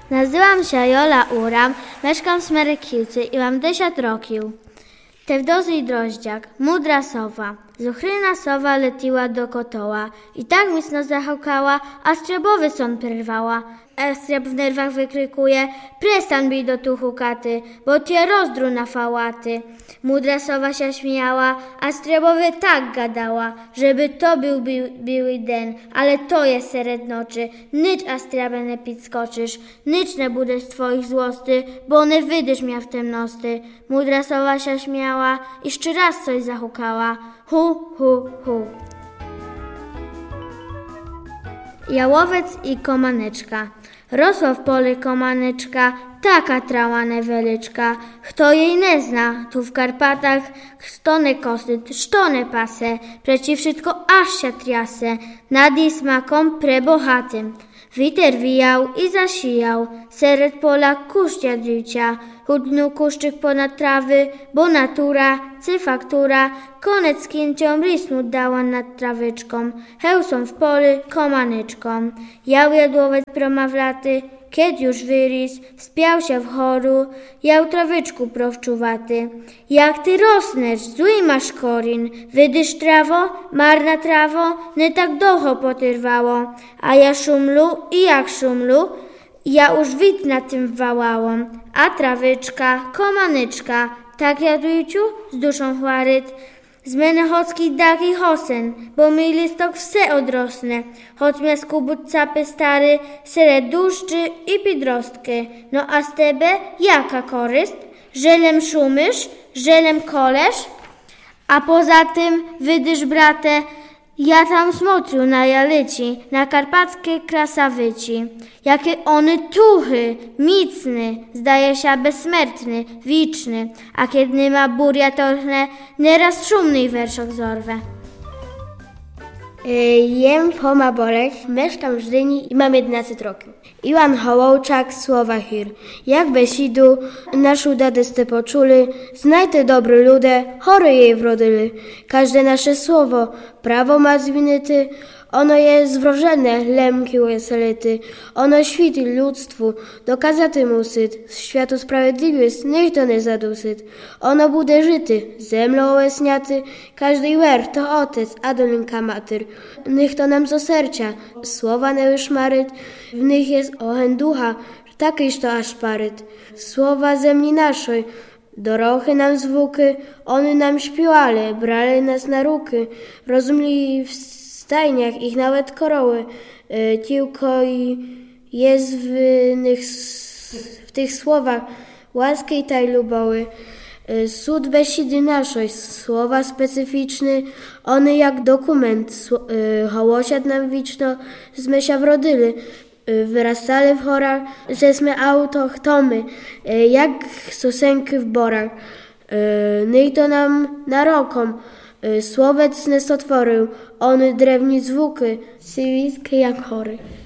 Nazywam się Jola Uram, mieszkam w Smerykilcy i mam 10 roków. Tewdozy i droździak, mudra sowa, zuchryna sowa letiła do kotoła i tak mocno zahałkała, a strzebowy son przerwała. A streb w nerwach wykrykuje: przestań bij do tuchu katy, bo cię rozdru na fałaty. Mudra sowa się śmiała, a strebowy tak gadała, żeby to był biły den, ale to jest seret nocy. Nicz a strabę nie podskoczysz, nicz nie budesz twoich złosty, bo nie wyjdziesz miał w temnosty. Mudra sowa się śmiała, jeszcze raz coś zahukała: hu, hu, hu. Jałowiec i komaneczka. Rosła w pole komaneczka, taka trała newelyczka. Kto jej nie zna, tu w Karpatach, stone kosy, sztone pasę, przeciw wszystko aż się triasę, nad jej smaką prebohatym. Witer wijał i zasijał, seret pola kuszcia dziucia, chudnął kuszczyk ponad trawy, bo natura, cyfaktura, konec kinciom rysmu dała nad trawyczką, hełsą w polu komanyczką. Jał jadłowiec promawlaty, kiedy już wyris, spiał się w choru, jał trawyczku prowczuwaty. Jak ty rosnesz, zły masz korin, wydysz trawo, marna trawo, nie tak docho potyrwało. A ja szumlu i jak szumlu, ja już wid na tym wałałam. A trawyczka, komanyczka, tak jadujciu, z duszą chłaryt. Z menechocki daki hosen, bo mój listok wse odrosnę. Choć miast kubut capy stary, sere duszczy i pidrostkę. No a z tebe jaka koryst? Żelem szumysz, żelem kolesz? A poza tym, wydysz brate, ja tam smotriu na jalyci, na karpackie krasawyci. Jakie one tuchy, micny, zdaje się bezsmертny, wiczny, a kiedy ma burja torchne, nieraz szumny werszok zorwę. Jem Foma Borek, mieszkam w Żdyni i mam 11 roków. Iwan Hołołczak, słowa hir. Jak besidu, naszu dadyste poczuli, znajte dobry ludę, chory jej wrodyly. Każde nasze słowo, prawo ma zwinity, ono jest zwrożene, lemki łeselity. Ono świti ludztwu, dokazaty mu syt. Światu sprawiedliwy, niech to nie zadusyt. Ono bude żyty, zemlą łesniaty. Każdy wer to otec, a dolinka matyr. Niech to nam zo sercia, słowa nie wyszmaryt. W nich jest ochen ducha, takiż to aż paryt. Słowa zemli naszej, dorochy nam zwuky, one nam śpiewali, brali nas na ruky. Rozumli w stajniach ich nawet koroły, tylko jest w tych słowach łaski taj luboły. Sud besidy naszej, słowa specyficzne, one jak dokument, hołosiad nam wiczno, zmy się wrodyli, wyrastali w chorach, żeśmy autochtomy, jak sosenki w borach. Niech to nam narokom, słowiec nie stworzył, one drewni zwuky, sywiskie jak chory.